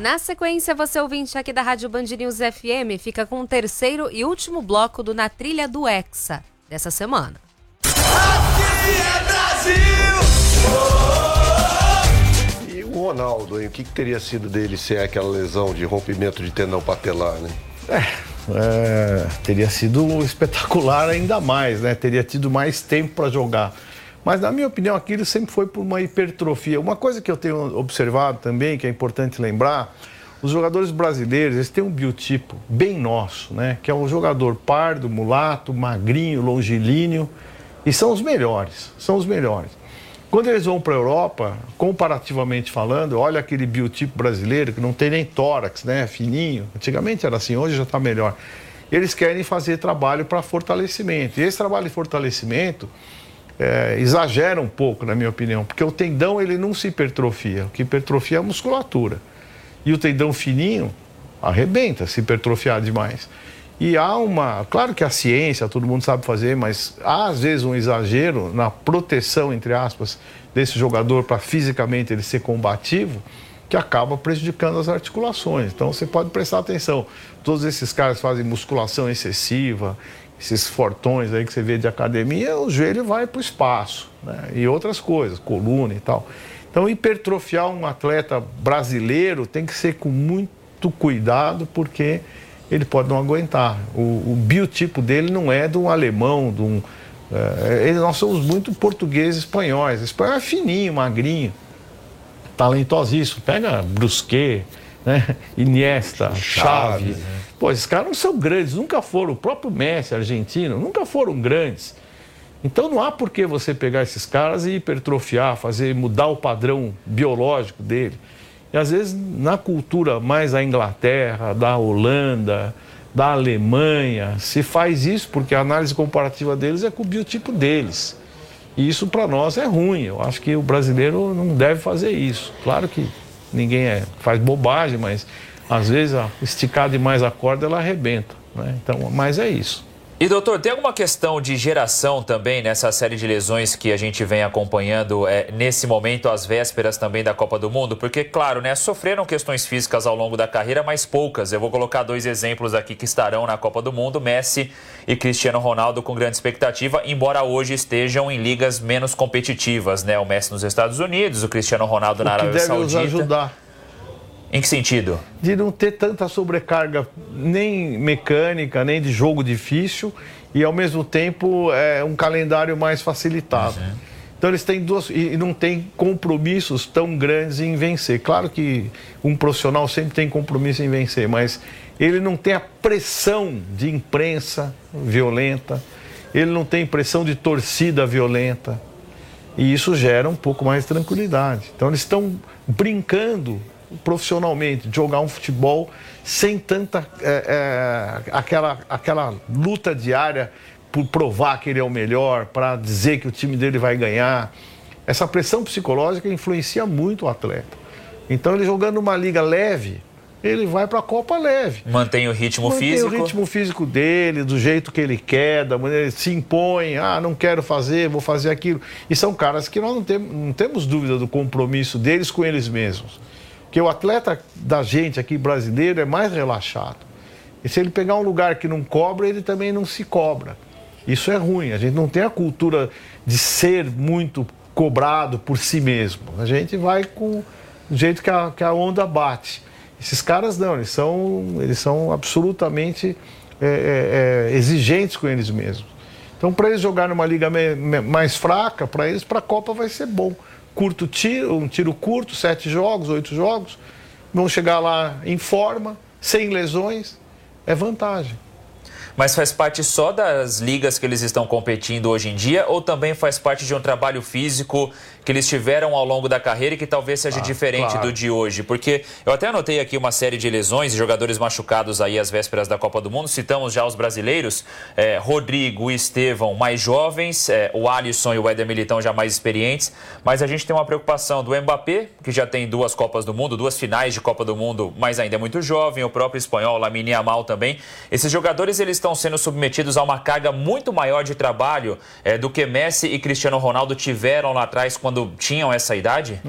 Na sequência, você ouvinte aqui da Rádio Band News FM fica com o terceiro e último bloco do Na Trilha do Hexa dessa semana. Aqui é Brasil! E o Ronaldo, hein? O que teria sido dele sem aquela lesão de rompimento de tendão patelar, né? Teria sido espetacular ainda mais, né? Teria tido mais tempo para jogar. Mas, na minha opinião, aquilo sempre foi por uma hipertrofia. Uma coisa que eu tenho observado também, que é importante lembrar, os jogadores brasileiros, eles têm um biotipo bem nosso, né? Que é um jogador pardo, mulato, magrinho, longilíneo, e são os melhores, Quando eles vão para a Europa, comparativamente falando, olha aquele biotipo brasileiro que não tem nem tórax, né? Fininho. Antigamente era assim, hoje já está melhor. Eles querem fazer trabalho para fortalecimento. E esse trabalho de fortalecimento exagera um pouco, na minha opinião, porque o tendão ele não se hipertrofia. O que hipertrofia é a musculatura. E o tendão fininho arrebenta se hipertrofiar demais. E claro que a ciência, todo mundo sabe fazer, mas há às vezes um exagero na proteção, entre aspas, desse jogador para fisicamente ele ser combativo, que acaba prejudicando as articulações. Então você pode prestar atenção, todos esses caras fazem musculação excessiva, esses fortões aí que você vê de academia, o joelho vai para o espaço, né? E outras coisas, coluna e tal. Então hipertrofiar um atleta brasileiro tem que ser com muito cuidado, porque ele pode não aguentar. O biotipo dele não é de um alemão, nós somos muito portugueses e espanhóis. O espanhol é fininho, magrinho, talentosíssimo. Pega Brusquet, né? Iniesta, Xavi. Pô, esses caras não são grandes, nunca foram. O próprio Messi, argentino, nunca foram grandes. Então não há por que você pegar esses caras e hipertrofiar, mudar o padrão biológico dele. E às vezes na cultura mais da Inglaterra, da Holanda, da Alemanha, se faz isso porque a análise comparativa deles é com o biotipo deles. E isso para nós é ruim. Eu acho que o brasileiro não deve fazer isso. Claro que ninguém faz bobagem, mas às vezes esticar demais a corda ela arrebenta, né? Então, mas é isso. E doutor, tem alguma questão de geração também nessa série de lesões que a gente vem acompanhando nesse momento, às vésperas também da Copa do Mundo? Porque, claro, né, sofreram questões físicas ao longo da carreira, mas poucas. Eu vou colocar 2 exemplos aqui que estarão na Copa do Mundo, Messi e Cristiano Ronaldo, com grande expectativa, embora hoje estejam em ligas menos competitivas, né? O Messi nos Estados Unidos, o Cristiano Ronaldo na Arábia Saudita. O que deve nos ajudar. Em que sentido? De não ter tanta sobrecarga nem mecânica, nem de jogo difícil, e ao mesmo tempo um calendário mais facilitado. Uhum. Então eles têm e não tem compromissos tão grandes em vencer. Claro que um profissional sempre tem compromisso em vencer, mas ele não tem a pressão de imprensa violenta, ele não tem pressão de torcida violenta, e isso gera um pouco mais de tranquilidade. Então eles estão brincando profissionalmente, de jogar um futebol sem tanta aquela luta diária por provar que ele é o melhor, para dizer que o time dele vai ganhar. Essa pressão psicológica influencia muito o atleta. Então ele jogando uma liga leve, ele vai para a Copa leve. Mantém o ritmo físico. Mantém o ritmo físico dele, do jeito que ele quer, da maneira ele se impõe. Não quero fazer, vou fazer aquilo. E são caras que nós não temos dúvida do compromisso deles com eles mesmos. Porque o atleta da gente aqui brasileiro é mais relaxado. E se ele pegar um lugar que não cobra, ele também não se cobra. Isso é ruim. A gente não tem a cultura de ser muito cobrado por si mesmo. A gente vai com o jeito que a onda bate. Esses caras não, eles são absolutamente exigentes com eles mesmos. Então, para eles jogarem numa liga mais fraca, para eles, para a Copa vai ser bom. Um tiro curto, 7 jogos, 8 jogos, vão chegar lá em forma, sem lesões, é vantagem. Mas faz parte só das ligas que eles estão competindo hoje em dia, ou também faz parte de um trabalho físico que eles tiveram ao longo da carreira e que talvez seja diferente do de hoje? Porque eu até anotei aqui uma série de lesões e jogadores machucados aí às vésperas da Copa do Mundo. Citamos já os brasileiros, Rodrigo e Estevão mais jovens, o Alisson e o Éder Militão já mais experientes. Mas a gente tem uma preocupação do Mbappé, que já tem 2 Copas do Mundo, 2 finais de Copa do Mundo, mas ainda é muito jovem. O próprio espanhol, Lamine Yamal também. Esses jogadores, eles estão sendo submetidos a uma carga muito maior de trabalho do que Messi e Cristiano Ronaldo tiveram lá atrás quando tinham essa idade?